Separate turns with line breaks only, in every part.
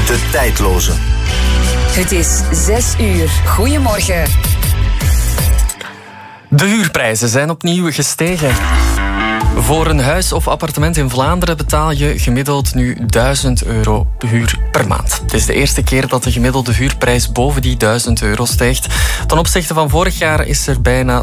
De Tijdloze.
Het is 6 uur. Goedemorgen.
De huurprijzen zijn opnieuw gestegen. Voor een huis of appartement in Vlaanderen betaal je gemiddeld nu €1000 huur per maand. Het is de eerste keer dat de gemiddelde huurprijs boven die €1000 stijgt. Ten opzichte van vorig jaar is er bijna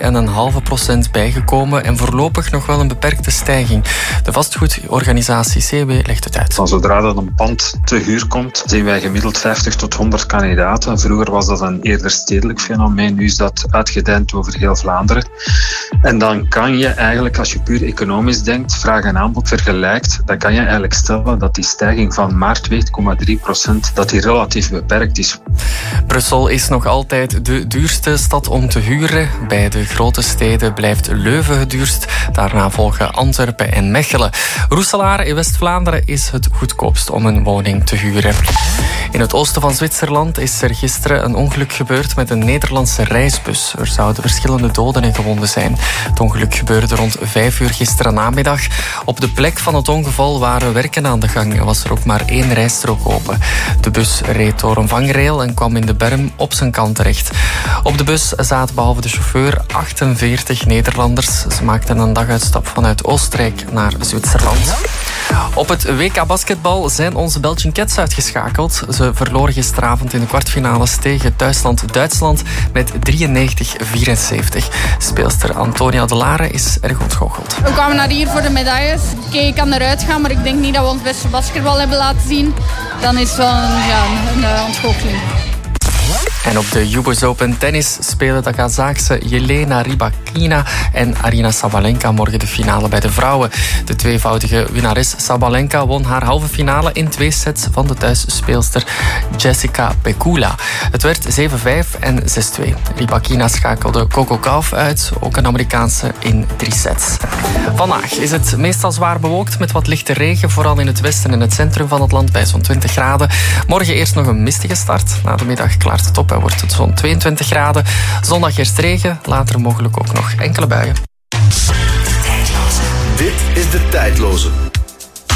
2,5% bijgekomen en voorlopig nog wel een beperkte stijging. De vastgoedorganisatie CW legt het uit.
Zodra dat een pand te huur komt, zien wij gemiddeld 50 tot 100 kandidaten. Vroeger was dat een eerder stedelijk fenomeen, nu is dat uitgedijnd over heel Vlaanderen. En dan kan je eigenlijk, als je puur economisch denkt, vraag en aanbod vergelijkt, dan kan je eigenlijk stellen dat die stijging van maar 2,3% dat die relatief beperkt is.
Brussel is nog altijd de duurste stad om te huren. Bij de grote steden blijft Leuven het duurst. Daarna volgen Antwerpen en Mechelen. Roeselare in West-Vlaanderen is het goedkoopst om een woning te huren. In het oosten van Zwitserland is er gisteren een ongeluk gebeurd met een Nederlandse reisbus. Er zouden verschillende doden en gewonden zijn. Het ongeluk gebeurde rond 5 uur gisteren namiddag. Op de plek van het ongeval waren werken aan de gang en was er ook maar 1 rijstrook open. De bus reed door een vangrail en kwam in de berm op zijn kant terecht. Op de bus zaten behalve de chauffeur 48 Nederlanders. Ze maakten een daguitstap vanuit Oostenrijk naar Zwitserland. Op het WK basketbal zijn onze Belgian Cats uitgeschakeld. Ze verloren gisteravond in de kwartfinales tegen Duitsland met 93-74. Speelster Antonia De Lare is erg ontgoocheld.
We kwamen naar hier voor de medailles. Oké, ik kan eruit gaan, maar ik denk niet dat we ons beste basketbal hebben laten zien. Dan is het wel een ontgoocheling.
En op de US Open tennis spelen de Kazaakse Jelena Rybakina en Aryna Sabalenka morgen de finale bij de vrouwen. De tweevoudige winnares Sabalenka won haar halve finale in 2 sets van de thuisspeelster Jessica Pegula. Het werd 7-5 en 6-2. Rybakina schakelde Coco Gauff uit, ook een Amerikaanse, in 3 sets. Vandaag is het meestal zwaar bewolkt met wat lichte regen, vooral in het westen en het centrum van het land bij zo'n 20 graden. Morgen eerst nog een mistige start. Na de middag klaart het op en wordt het zo'n 22 graden. Zondag eerst regen, later mogelijk ook nog enkele buien.
Dit is De Tijdloze.